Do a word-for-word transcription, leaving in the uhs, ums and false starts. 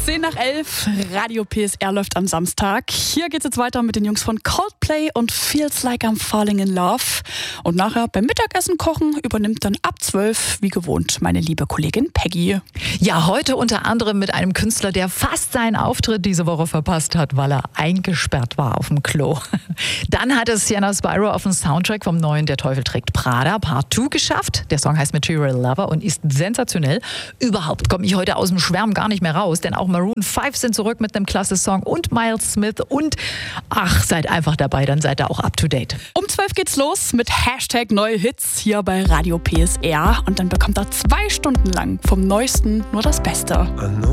zehn nach elf, Radio P S R läuft am Samstag. Hier geht's jetzt weiter mit den Jungs von Coldplay und Feels Like I'm Falling in Love. Und nachher beim Mittagessen kochen übernimmt dann ab zwölf, wie gewohnt, meine liebe Kollegin Peggy. Ja, heute unter anderem mit einem Künstler, der fast seinen Auftritt diese Woche verpasst hat, weil er eingesperrt war auf dem Klo. Dann hat es Sienna Spyro auf dem Soundtrack vom neuen Der Teufel trägt Prada Part zwei geschafft. Der Song heißt Material Lover und ist sensationell. Überhaupt komme ich heute aus dem Schwärmen gar nicht mehr raus, denn auch Maroon fünf sind zurück mit einem klasse Song und Miles Smith und ach, seid einfach dabei, dann seid ihr auch up to date. Um zwölf geht's los mit Hashtag neue Hits hier bei Radio P S R und dann bekommt er zwei Stunden lang vom Neuesten nur das Beste.